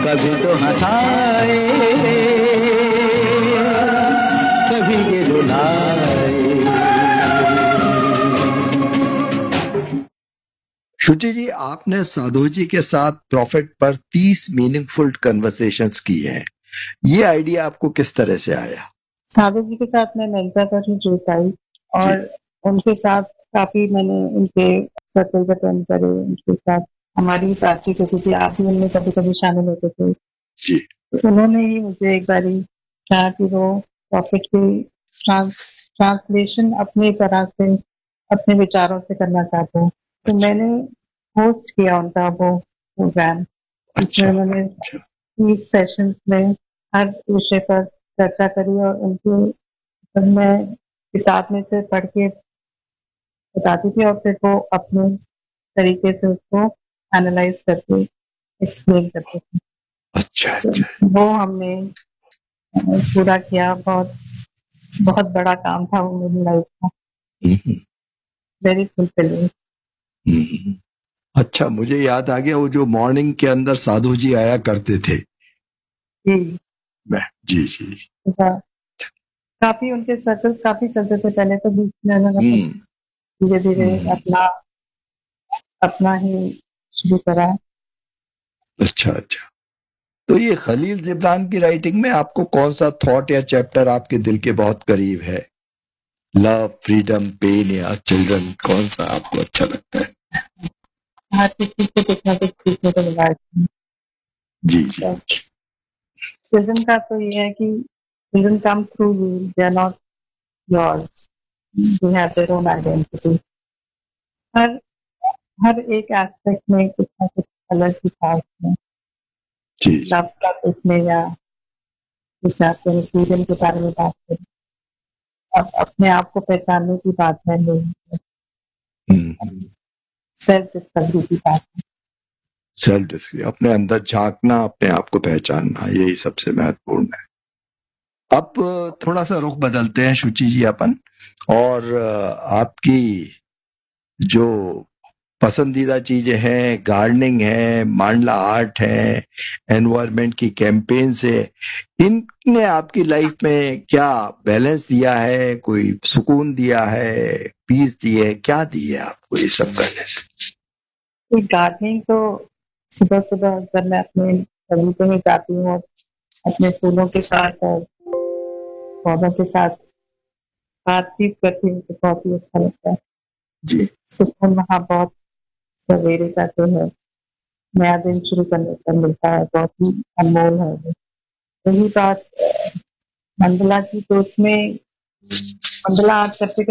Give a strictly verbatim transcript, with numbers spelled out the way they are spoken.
कभी तो हंसाए, कभी ये रुलाए। शुचि जी, आपने साधु जी के साथ प्रॉफिट पर तीस मीनिंगफुल कन्वर्सेशंस की हैं। ये आइडिया आपको किस तरह से आया? साधु जी के साथ मैं मिर्जा पर ही जुड़ आई और उनके साथ काफी मैंने उनके सर्कल अटेंड करे, उनके साथ हमारी बातचीत होती थी, आप भी उनमें कभी कभी शामिल होते थे जी। तो उन्होंने ही मुझे एक बारी कहा कि वो प्रॉफिट की ट्रांस ट्रांसलेशन अपनी तरह से अपने विचारों से करना चाहते हैं। तो अच्छा। मैंने होस्ट किया उनका वो प्रोग्राम, जिसमें अच्छा। उन्होंने अच्छा। तीस सेशंस में हर विषय पर चर्चा करी और उनकी मैं किताब में से पढ़ के बताती थी और फिर वो अपने तरीके से उसको एनालाइज करके एक्सप्लेन करते थे। अच्छा। तो अच्छा। वो हमने पूरा किया। बहुत बहुत बड़ा काम था वो मेरी लाइफ का, हम्म, वेरी फुलफिलिंग। हम्म। अच्छा, मुझे याद आ गया, वो जो मॉर्निंग के अंदर साधु जी आया करते थे। जी मैं जी जी हाँ, काफी उनके सर्कल काफी चलते थे पहले, तो बीच में उन्होंने हम्म धीरे धीरे हम्म। अपना अपना ही शुरू करा। अच्छा अच्छा। तो ये खलील जिब्रान की राइटिंग में आपको कौन सा थॉट या चैप्टर आपके दिल के बहुत करीब है? लव, फ्रीडम, पेन या चिल्ड्रन, कौन सा आपको अच्छा लगता है? हर किसी को कुछ ना कुछ सीखने को मिला है। जी जी। चिल्ड्रन का तो ये है कि children come through you, they are not yours, they have their own identity. हर हर एक एस्पेक्ट में कुछ ना कुछ अलग ही था उसमें। जी लव का उसमें, या जैसे आपने फ्रीडम के बारे में बात करी, अब अपने आप को पहचानने की बात है, हम्म। सेल्फ डिस्कवरी की बात है। सेल्फ डिस्कवरी, अपने अंदर झांकना, अपने आप को पहचानना, यही सबसे महत्वपूर्ण है। अब थोड़ा सा रुख बदलते हैं शुचि जी अपन, और आपकी जो पसंदीदा चीजें हैं, गार्डनिंग है, मांडला आर्ट है, एनवायरनमेंट की कैंपेन से, इनने आपकी लाइफ में क्या बैलेंस दिया है? कोई सुकून दिया है, पीस दी है, क्या दी है आपको ये सब करने से? गार्डनिंग तो सुबह सुबह अगर मैं अपने बगीचे में जाती हूँ और अपने फूलों के साथ और पौधों के साथ बातचीत करती हूँ तो बहुत ही अच्छा लगता है जी। सुकून वहाँ बहुत सवेरे का जो है नया दिन शुरू करने का मिलता है, बहुत ही अनमोल है वो। रही बात मंडला की, तो उसमें मंडला आर्ट करते